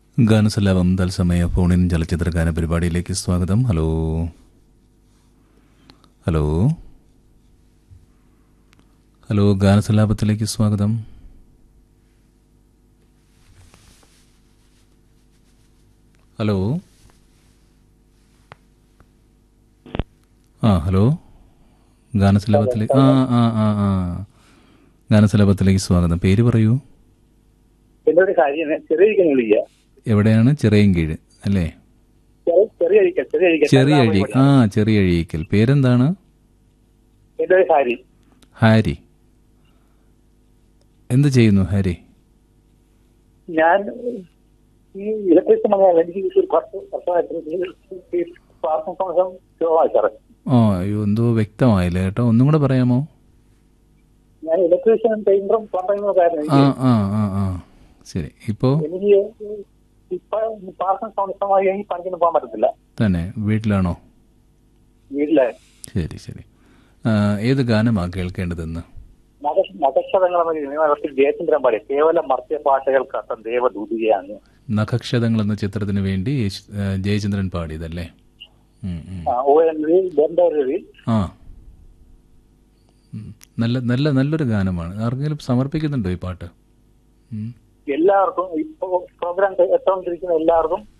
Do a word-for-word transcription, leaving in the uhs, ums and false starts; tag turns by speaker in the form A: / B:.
A: ഗാനസല്ലാപം തത്സമയ ഫോണിൻ ചലച്ചിത്ര ഗാന പരിപാടിയിലേക്ക് സ്വാഗതം. ഹലോ ഹലോ ഹലോ ഗാനസല്ലാപത്തിലേക്ക് സ്വാഗതം. ഹലോ ആ ഹലോ ഗാനസല്ലാപത്തിലേക്ക് ആ ആ ആ ആ ഗാനസല്ലാപത്തിലേക്ക് സ്വാഗതം. പേര് പറയൂ.
B: എന്നൊരു കാര്യം ചെറിയ വിളിക്കുക.
A: എവിടെയാണ്? ചിറയൻകീഴ് അല്ലേ?
B: ചെറിയ
A: ചെറിയ അഴി ആ ചെറിയ അഴീക്കൽ. പേരെന്താണ്?
B: എന്റെ ഒരു ഹാരി.
A: ഹാരി. എന്ത് ചെയ്യുന്നു ഹാരി?
B: ഞാൻ ഈ ഇലക്ട്രീഷ്യൻ എനിക്ക് ഒരു പത്ത് വർഷമായിട്ട് സാറേ.
A: ഓ അയ്യോ, എന്തോ വ്യക്തമായില്ല കേട്ടോ, ഒന്നും കൂടെ പറയാമോ?
B: ഞാൻ ഇലക്ട്രീഷ്യൻ പെയിന്ററും പ്ലംബറിംഗും കാര്യം.
A: ആ ആ ആ ആ ശരി. ഇപ്പോ
B: എനിക്ക് ഇപ്പൊ പാർക്കിംഗ് സംബന്ധമായി എനിക്ക് പണിക്കൊന്നും പോകാൻ പറ്റത്തില്ല.
A: തന്നെ വീട്ടിലാണോ?
B: വീട്ടിലെ.
A: ശരി ശരി. ഏത് ഗാനമാ കേൾക്കേണ്ടതെന്ന്?
B: നഖക്ഷതങ്ങൾ ജയചന്ദ്രൻ പാടിയ കേവലം മർത്യ പാട്ടുകൾക്കർത്ഥം ദേവദൂതികയാണ്.
A: നഖക്ഷതങ്ങൾ എന്ന ചിത്രത്തിന് വേണ്ടി ജയചന്ദ്രൻ പാടിയതല്ലേ? ആ നല്ല നല്ല നല്ലൊരു ഗാനമാണ്. ആർക്കെങ്കിലും സമർപ്പിക്കുന്നുണ്ടോ ഈ പാട്ട്?
B: എല്ലാവർക്കും ഇപ്പോ പ്രോഗ്രാം എത്തോണ്ടിരിക്കുന്ന എല്ലാവർക്കും